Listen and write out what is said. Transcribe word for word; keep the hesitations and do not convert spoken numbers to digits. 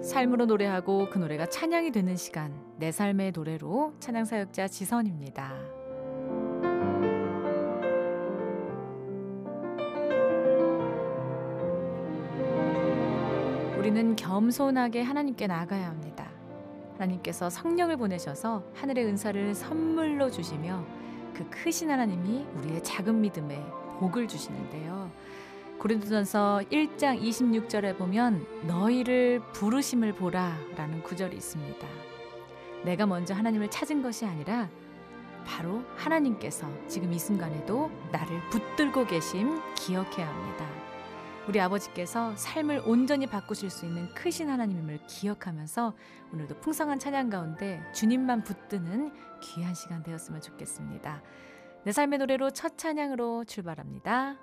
삶으로 노래하고 그 노래가 찬양이 되는 시간, 내 삶의 노래로 찬양사역자 지선입니다. 우리는 겸손하게 하나님께 나아가야 합니다. 하나님께서 성령을 보내셔서 하늘의 은사를 선물로 주시며 그 크신 하나님이 우리의 작은 믿음에 복을 주시는데요. 고린도전서 일 장 이십육 절에 보면 너희를 부르심을 보라 라는 구절이 있습니다. 내가 먼저 하나님을 찾은 것이 아니라 바로 하나님께서 지금 이 순간에도 나를 붙들고 계심 기억해야 합니다. 우리 아버지께서 삶을 온전히 바꾸실 수 있는 크신 하나님임을 기억하면서 오늘도 풍성한 찬양 가운데 주님만 붙드는 귀한 시간 되었으면 좋겠습니다. 내 삶의 노래로 첫 찬양으로 출발합니다.